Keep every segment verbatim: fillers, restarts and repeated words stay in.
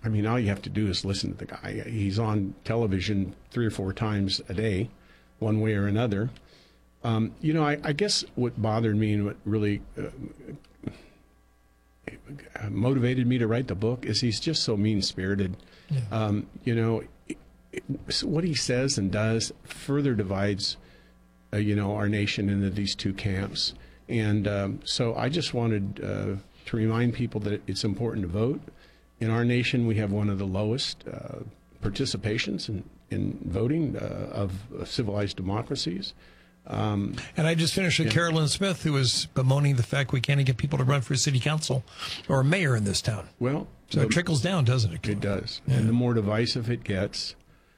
I mean, all you have to do is listen to the guy. He's on television three or four times a day, one way or another. Um, you know, I, I guess what bothered me and what really uh, motivated me to write the book is he's just so mean-spirited. Yeah. Um, you know, it, it, what he says and does further divides, uh, you know, our nation into these two camps. And um, so I just wanted uh, to remind people that it's important to vote. In our nation, we have one of the lowest uh, participations in, in voting uh, of uh, civilized democracies. Um, and I just finished with yeah. Carolyn Smith, who was bemoaning the fact we can't get people to run for city council or mayor in this town. Well, so the, it trickles down, doesn't it? It does. Yeah. And the more divisive it gets,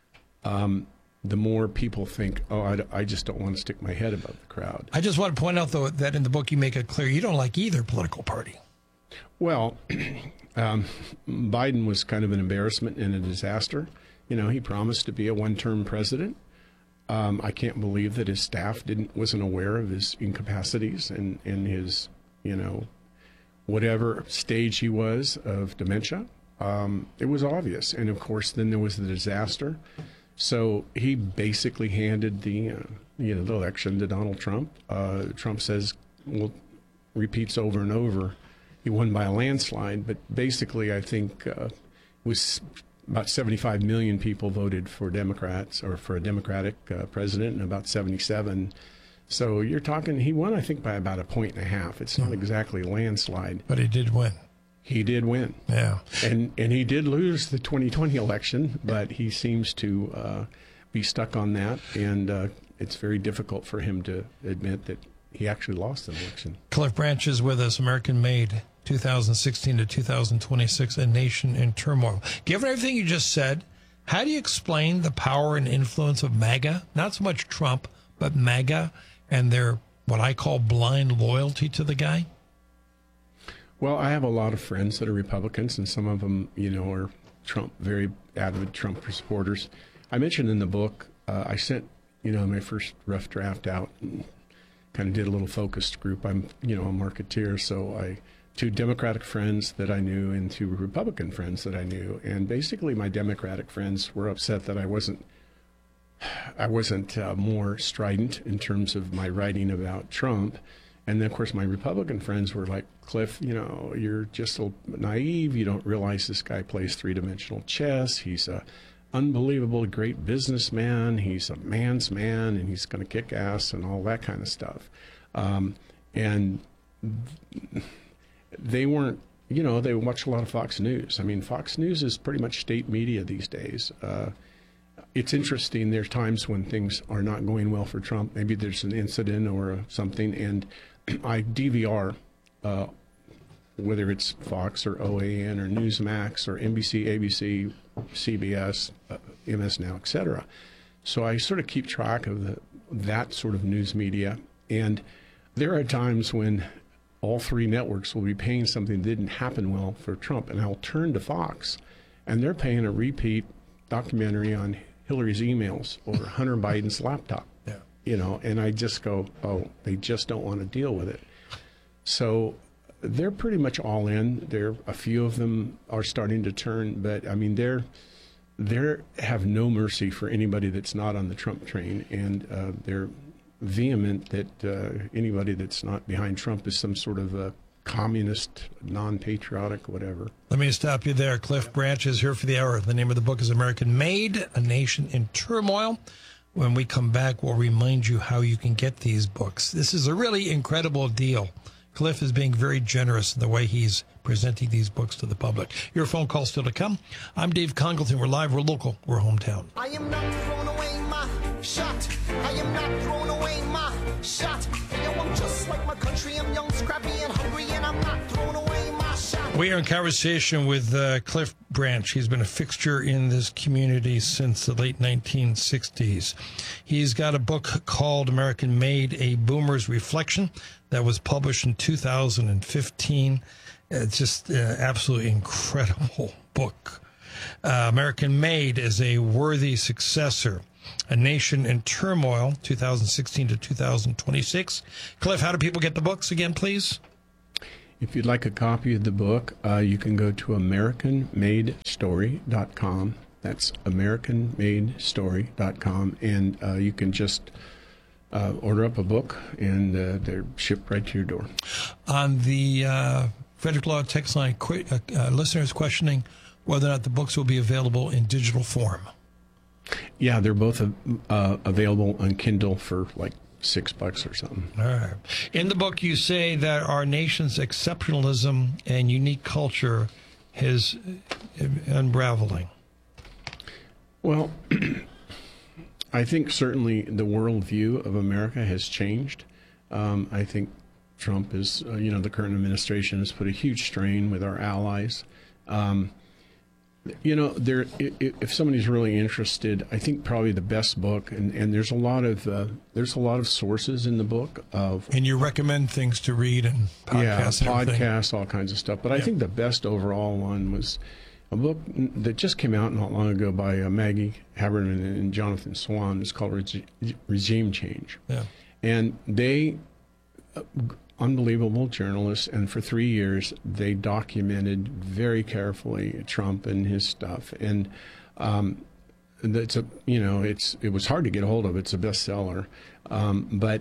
um, the more people think, oh, I, I just don't want to stick my head above the crowd. I just want to point out, though, that in the book you make it clear you don't like either political party. Well, um, Biden was kind of an embarrassment and a disaster. You know, he promised to be a one-term president. Um, I can't believe that his staff didn't wasn't aware of his incapacities and, and his, you know, whatever stage he was of dementia. Um, it was obvious. And, of course, then there was the disaster. So he basically handed the, uh, you know, the election to Donald Trump. Uh, Trump says, well, repeats over and over, he won by a landslide. But basically, I think uh, it was about seventy-five million people voted for Democrats or for a Democratic uh, president, and about seventy-seven. So you're talking, he won, I think, by about a point and a half. It's not exactly a landslide. But he did win. He did win. Yeah. And and he did lose the twenty twenty election, but he seems to uh, be stuck on that. And uh, it's very difficult for him to admit that he actually lost the election. Cliff Branch is with us, American Made, two thousand sixteen to two thousand twenty-six, A Nation in Turmoil. Given everything you just said, how do you explain the power and influence of MAGA? Not so much Trump, but MAGA and their, what I call, blind loyalty to the guy? Well, I have a lot of friends that are Republicans, and some of them, you know, are Trump, very avid Trump supporters. I mentioned in the book, uh, I sent, you know, my first rough draft out and kind of did a little focused group. I'm, you know, a marketeer, so I, two Democratic friends that I knew and two Republican friends that I knew. And basically my Democratic friends were upset that I wasn't, I wasn't uh, more strident in terms of my writing about Trump. And then, of course, my Republican friends were like, Cliff, you know, you're just so naive. You don't realize this guy plays three-dimensional chess. He's a unbelievable great businessman. He's a man's man, and he's going to kick ass and all that kind of stuff. Um, and they weren't, you know, they watch a lot of Fox News. I mean, Fox News is pretty much state media these days. Uh, it's interesting. There's times when things are not going well for Trump. Maybe there's an incident or something, and I D V R, uh, whether it's Fox or O A N or Newsmax or N B C, A B C, C B S, uh, M S Now, et cetera. So I sort of keep track of the, that sort of news media. And there are times when all three networks will be paying something that didn't happen well for Trump. And I'll turn to Fox, and they're paying a repeat documentary on Hillary's emails or Hunter Biden's laptop. Yeah. You know, and I just go, oh, they just don't want to deal with it. So they're pretty much all in. There, a few of them are starting to turn, but I mean, they're they have no mercy for anybody that's not on the Trump train, and uh, they're vehement that uh, anybody that's not behind Trump is some sort of a communist, non-patriotic, whatever. Let me stop you there. Cliff Branch is here for the hour. The name of the book is American Made, A Nation in Turmoil. When we come back, we'll remind you how you can get these books. This is a really incredible deal. Cliff is being very generous in the way he's presenting these books to the public. Your phone call still to come. I'm Dave Congleton. We're live. We're local. We're hometown. I am not throwing away my shot. I am not throwing away my shot. Yo, I'm just like my country. I'm young, scrappy, and hungry, and I'm not throwing away my shot. We are in conversation with uh, Cliff Branch. He's been a fixture in this community since the late nineteen sixties. He's got a book called American Made, A Boomer's Reflection, that was published in two thousand fifteen. It's just an uh, absolutely incredible book. Uh, American Made is a worthy successor. A Nation in Turmoil, two thousand sixteen to two thousand twenty-six. Cliff, how do people get the books again, please? If you'd like a copy of the book, uh, you can go to American Made Story dot com. That's American Made Story dot com, and uh, you can just uh, order up a book, and uh, they're shipped right to your door. On the uh, Frederick Law text line, qu- uh, uh, listeners questioning whether or not the books will be available in digital form. Yeah, they're both uh, available on Kindle for like six bucks or something. All right. In the book, you say that our nation's exceptionalism and unique culture is unraveling. Well, I think certainly the worldview of America has changed. Um, I think Trump is, uh, you know, the current administration has put a huge strain with our allies. Um, You know, there. If somebody's really interested, I think probably the best book, and, and there's a lot of uh, there's a lot of sources in the book of. And you recommend things to read and podcasts, yeah, and everything. podcasts, all kinds of stuff. But yeah. I think the best overall one was a book that just came out not long ago by uh, Maggie Haberman and Jonathan Swan. It's called Regi- Regime Change. Yeah, and they. Uh, unbelievable journalists, and for three years they documented very carefully Trump and his stuff, and um, it's a you know it's it was hard to get a hold of. It's a bestseller, um, but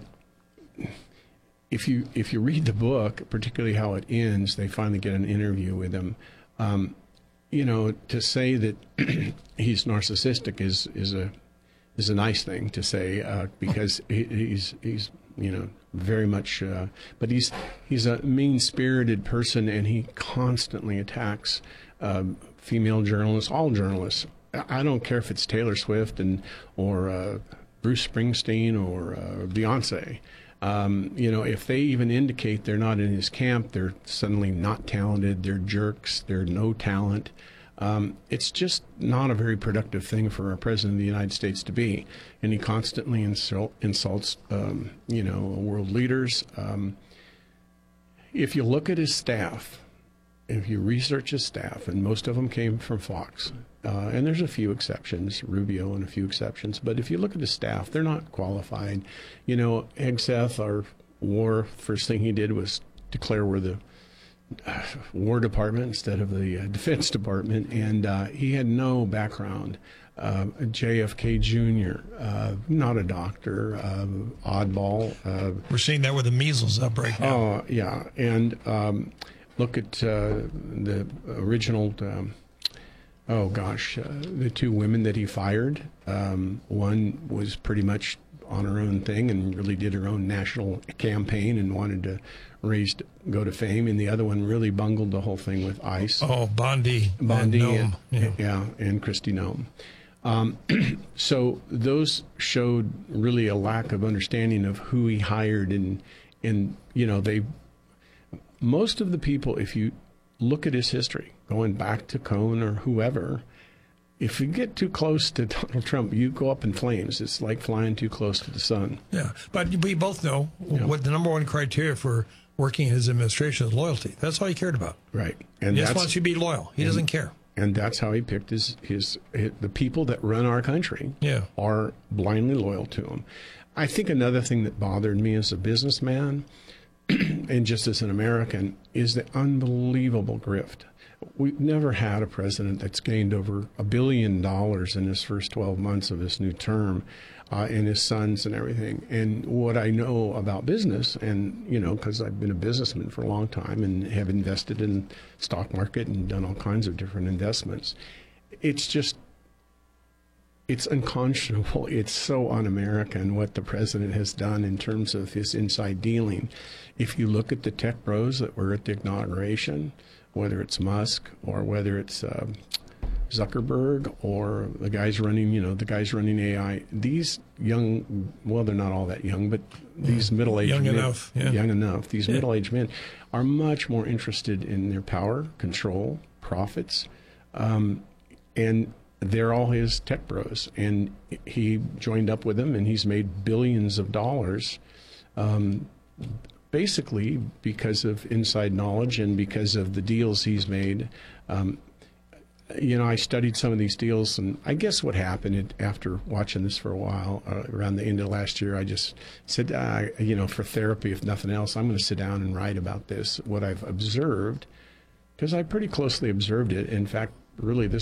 if you if you read the book, particularly how it ends, they finally get an interview with him. Um, you know, to say that he's narcissistic is is a is a nice thing to say uh, because he, he's he's you know. Very much, uh, but he's he's a mean-spirited person, and he constantly attacks uh, female journalists, all journalists. I don't care if it's Taylor Swift and or uh, Bruce Springsteen or uh, Beyonce. Um, you know, if they even indicate they're not in his camp, they're suddenly not talented. They're jerks. They're no talent. Um, it's just not a very productive thing for a president of the United States to be. And he constantly insult, insults, um, you know, world leaders. Um, if you look at his staff, if you research his staff, and most of them came from Fox, uh, and there's a few exceptions, Rubio and a few exceptions, but if you look at his staff, they're not qualified. You know, Hegseth, our war, first thing he did was declare we're the War Department instead of the uh, Defense Department, and uh, he had no background. Uh, J F K Junior, uh, not a doctor, uh, oddball. Uh, We're seeing that with the measles outbreak now. Oh, yeah, and um, look at uh, the original, um, oh gosh, uh, the two women that he fired. Um, one was pretty much on her own thing and really did her own national campaign and wanted to raise go to fame, and the other one really bungled the whole thing with ICE. Oh, Bondi, Bondi, and Noem. and, Yeah. yeah, and Kristi Noem. Um, so those showed really a lack of understanding of who he hired, and and you know they most of the people, if you look at his history, going back to Cohn or whoever. If you get too close to Donald Trump, you go up in flames. It's like flying too close to the sun. Yeah, but we both know Yeah. what the number one criteria for working in his administration is loyalty. That's all he cared about. Right. And He just that's, wants you to be loyal. He doesn't care. and that's how he picked his, his, his, the people that run our country Yeah. are blindly loyal to him. I think another thing that bothered me as a businessman and just as an American is the unbelievable grift. We've never had a president that's gained over a billion dollars in his first twelve months of his new term, uh, and his sons and everything. And what I know about business, and, you know, because I've been a businessman for a long time and have invested in stock market and done all kinds of different investments, it's just, it's unconscionable. It's so un-American what the president has done in terms of his inside dealing. If you look at the tech bros that were at the inauguration, whether it's Musk or whether it's uh, Zuckerberg or the guys running, you know, the guys running A I, these young, well, they're not all that young, but these middle-aged Young men, enough, yeah. young enough, these Yeah. middle-aged men are much more interested in their power, control, profits, um, and they're all his tech bros. And he joined up with them, and he's made billions of dollars, um, basically because of inside knowledge and because of the deals he's made. Um, you know, I studied some of these deals, and I guess what happened it, after watching this for a while, uh, around the end of last year, I just said, uh, you know, for therapy, if nothing else, I'm going to sit down and write about this, what I've observed, because I pretty closely observed it. In fact, really, this